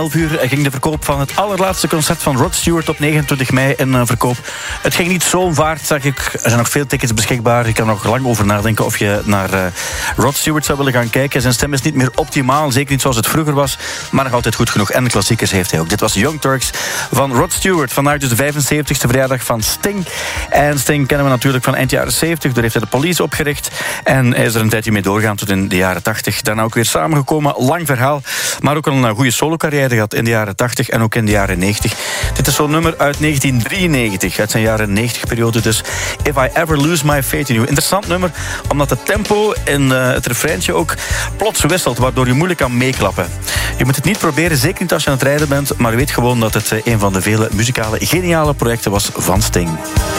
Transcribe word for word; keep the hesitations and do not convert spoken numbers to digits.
elf uur ging de verkoop van het allerlaatste concert van Rod Stewart op negenentwintig mei in uh, verkoop. Het ging niet zo'n vaart, zag ik. Er zijn nog veel tickets beschikbaar. Je kan er nog lang over nadenken of je naar uh, Rod Stewart zou willen gaan kijken. Zijn stem is niet meer optimaal, zeker niet zoals het vroeger was, maar nog altijd goed genoeg. En de klassiekers heeft hij ook. Dit was Young Turks van Rod Stewart. Vandaag dus de vijfenzeventigste verjaardag van Sting. En Sting kennen we natuurlijk van eind jaren zeventig. Daar heeft hij de Police opgericht. En hij is er een tijdje mee doorgaan tot in de jaren tachtig. Daarna ook weer samengekomen. Lang verhaal. Maar ook al een goede solo-carrière gehad in de jaren tachtig en ook in de jaren negentig. Dit is zo'n nummer uit negentien drieënnegentig. Uit zijn jaren negentig periode dus. If I Ever Lose My Faith in You. Interessant nummer, omdat het tempo en uh, het refreintje ook plots wisselt, waardoor je moeilijk kan meeklappen. Je moet het niet proberen, zeker niet als je aan het rijden bent, maar weet gewoon dat het uh, een van de vele muzikale geniale projecten was van Sting.